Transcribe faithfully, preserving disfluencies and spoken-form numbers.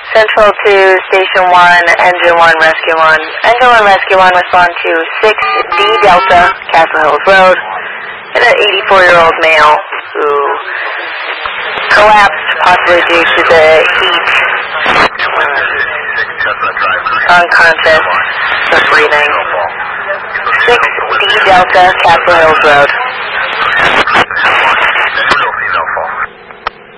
Central to Station one, Engine one, Rescue one. Engine one, Rescue one, respond to six D Delta, Castle Hills Road. And an eighty-four-year-old male who collapsed, possibly due to the heat. Unconscious, just breathing. six D Delta, Castle Hills Road.